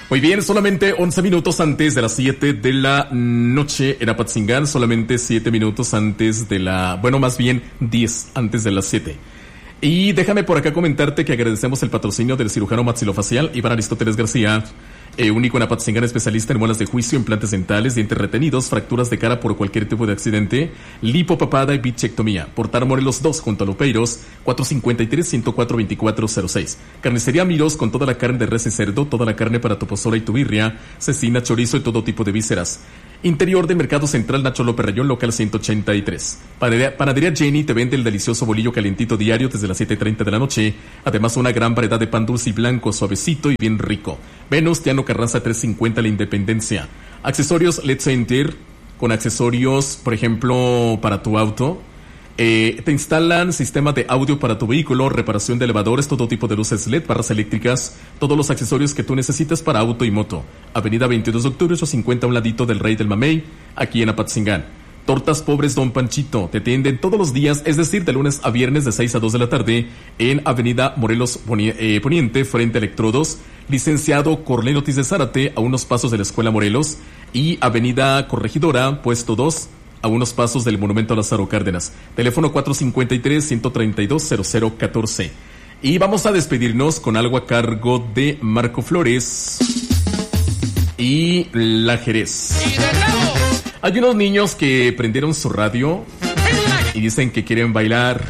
Muy bien, solamente 11 minutos antes de las 7 de la noche en Apatzingán, solamente 7 minutos antes de más bien 10 antes de las 7. Y déjame por acá comentarte que agradecemos el patrocinio del cirujano maxilofacial Iván Aristóteles García, único en Apatzingán, especialista en muelas de juicio, implantes dentales, dientes retenidos, fracturas de cara por cualquier tipo de accidente, lipopapada y bichectomía. Portal Morelos 2 junto a Lopeiros, 453-104-2406. Carnicería Miros con toda la carne de res y cerdo, toda la carne para tu pozole y tu birria, cecina, chorizo y todo tipo de vísceras. Interior de Mercado Central Nacho López Rayón, local 183. Panadería Jenny te vende el delicioso bolillo calientito diario desde las 7:30 de la noche. Además, una gran variedad de pan dulce y blanco, suavecito y bien rico. Venus, Tiano Carranza 350 La Independencia. Accesorios Let's Center, con accesorios, por ejemplo, para tu auto. Te instalan sistema de audio para tu vehículo, reparación de elevadores, todo tipo de luces LED, barras eléctricas, todos los accesorios que tú necesitas para auto y moto. Avenida 22 de octubre, 850, a un ladito del Rey del Mamey, aquí en Apatzingán. Tortas Pobres Don Panchito, te atienden todos los días, es decir, de lunes a viernes de 6 a 2 de la tarde, en Avenida Morelos Poniente, frente a Electrodos, Licenciado Cornelio Ortiz de Zárate, a unos pasos de la Escuela Morelos, y Avenida Corregidora, puesto 2, a unos pasos del Monumento a Lázaro Cárdenas. Teléfono 453-132-0014. Y vamos a despedirnos con algo a cargo de Marco Flores y La Jerez. Hay unos niños que prendieron su radio y dicen que quieren bailar.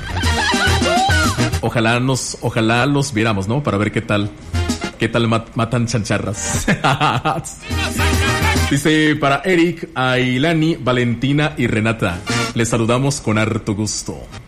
Ojalá los viéramos, ¿no? Para ver qué tal matan chancharras. Dice para Eric, Ailani, Valentina y Renata. Les saludamos con harto gusto.